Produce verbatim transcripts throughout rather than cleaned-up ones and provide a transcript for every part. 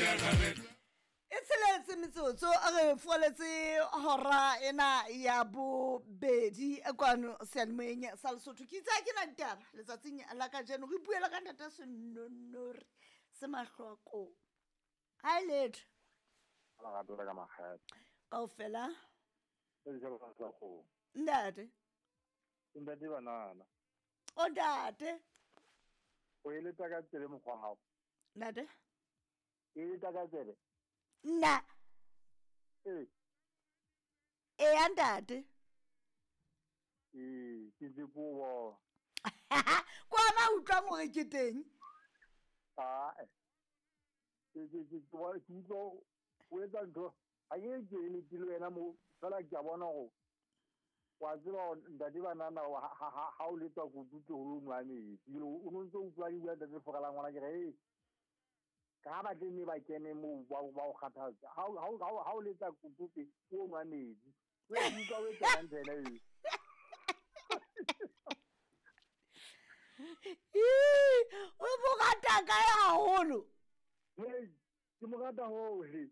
Itseletse metsotso a re foletse hora ena ya bobedi e kwano sealemoeng sa Lesotho ke itse ke na ditaba letsatsing la ka jeno re buela ka ntata senonori se mahloko hi letho ala ga dira ka magata kaofela se se ba sa go ndate nda di banana o ndate o ile ta ka tsele mo gwa ndate ile ta ka tsele nna eh e andate eh ke di buo kwa ma utlwa gore ke teng ah eh ke ke ke wa ke go o etsa ntho a ye ke ile ke le wena mo fela ke a bona go wa tsela nda di banana ha ha ha o letwa go tutse go nwa metsi o no ntse o tswa di bua tse fogala ngwana ke re ka ba tlene ba kene mo ba ba kgatha ha ha ha o letsa go tutse o nwa metsi we di ka we tsana tsena e o bogata ka ya haholo hey ke mo gata ho he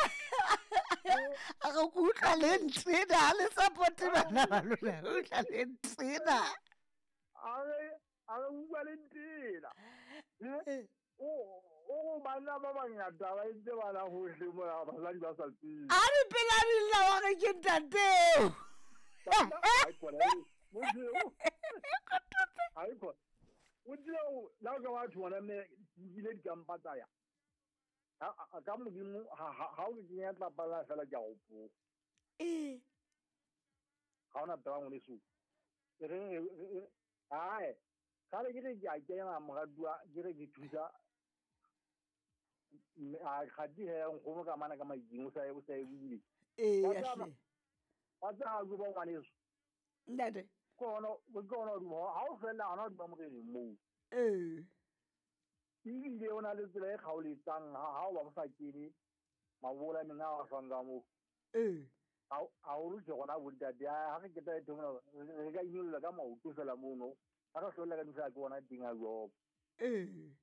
a go utlwa le ntsena le support bana ba lona o utlwa le ntsena are are o bua le ntsena o o bana ba bangata ba itse bana ho hle mo ba la di ba sa tsi a re pela di la wa re ke ntateo ai kwa mo dio ai kwa o dio la ga wa thwana me ile di kampatsa ya a ka modimo ha ha o di ya tla pala fela ja o po eh ha ona twa ngone su re ai ka le ke ja ke na mo ga dua ke re ke thusa a ga di he go ka mana ka maiding sa e sa e bile eh ya wa tsa go ba ngwane su ndate ko no go no mo ha o fela ana di ba mo ke mo eh ile ona le tsela e kgaoletsang ha o ba mo sa kene mabola menga wa fanga mo eh a a o rutse gona bonta dia ha ke ta e thoma re ka inyulla ka maoto fela mono ha ka hlola ka disa ke bona dinga go eh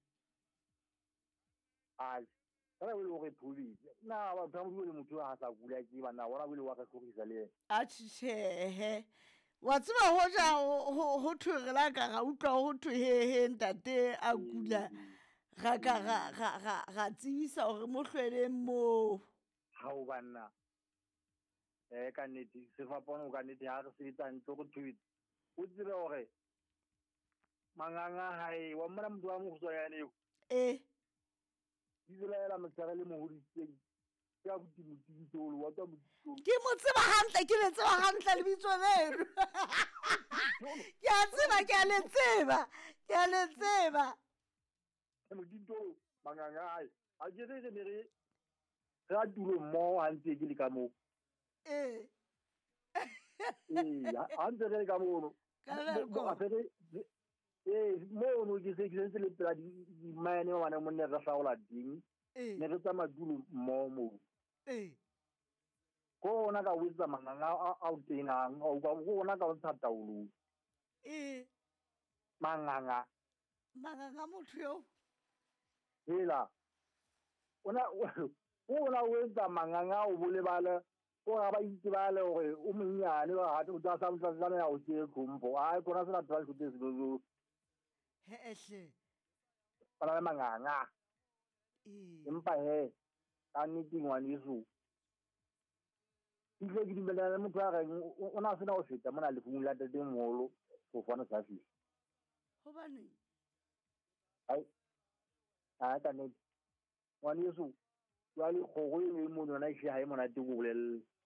a ra o le go phuli na ba tla mo le motho ha sa bula ke ba na bona bile wa ka tlogisa le a tshehe wa tseba ho ja ho ho thwegela ka ga utlwa ho thwe he he ntate a kula ga ka ga ga ga ga tsebisa gore mo hlweleng mo ha o banna eh ka neti se fa pono ka neti ha re se tsang tlo go thwit o tsire gore manganga hae wa mona motho wa mo go tsaya le eh di dira la motsara le mo hoditseng ya botimo wa tsa botimo ke mo tseba hantle ke le tseba hantle le bitso leno ke a tseba ke a le tseba ke a le tseba mo ditolo manganga hae a je re ne re ra tulo mo a ntse ke le ka mo eh eh a ntse re ka mo mo a fere eh mo no ke se ke se le pela di mane wa na mo ne ra saola ding ne re tsa madulo mo mo eh ko na ka witsa manganga a o tena o ba go na ka o tsa taolo eh manganga manganga motho yo hela ona ona witsa manganga o bole bala ko ga ba itse ba le gore o monnyane ba ga o tsa sa tsa tsana ya o se khumbo ai ko na se la tsa go tse go he ehle para manganga eh empa he ka nnete ngwane yeso ile ke dimela le motho a ga o na se na o feta mona le fungula tete mmolo go fana sa fi ho bane ai a ka nnete ngwane yeso wa le go go le mo nona e shi ha e mona te go bolelle